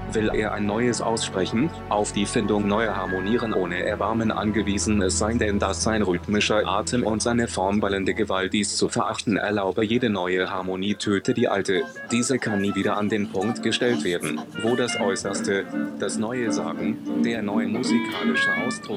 Will er ein neues aussprechen, auf die Findung neuer Harmonien ohne Erbarmen angewiesen es sein, denn dass sein rhythmischer Atem und seine formballende Gewalt dies zu verachten erlaube, jede neue Harmonie töte die alte. Diese kann nie wieder an den Punkt gestellt werden, wo das Äußerste, das neue Sagen, der neue musikalische Ausdruck